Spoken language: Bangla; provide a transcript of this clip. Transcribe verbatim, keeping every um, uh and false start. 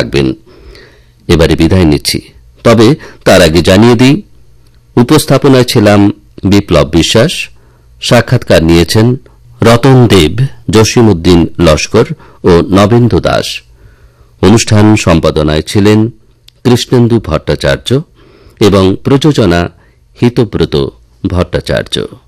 থাকবেন। এবারে বিদায় নিচ্ছি, তবে তার আগে জানিয়ে দিই, উপস্থাপনায় ছিলাম বিপ্লব বিশ্বাস, সাক্ষাৎকার নিয়েছেন রতন দেব, জসিমউদ্দিন লস্কর ও নবেন্দু দাস। অনুষ্ঠান সম্পাদনায় ছিলেন কৃষ্ণেন্দু ভট্টাচার্য এবং প্রযোজনা হিতব্রত ভট্টাচার্য।